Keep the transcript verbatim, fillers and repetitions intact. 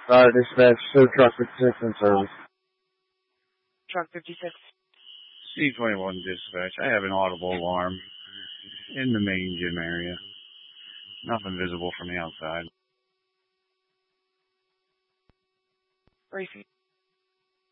Uh, dispatch, so truck fifty-six in service. Truck fifty-six. C twenty-one dispatch. I have an audible alarm in the main gym area. Nothing visible from the outside. Briefing.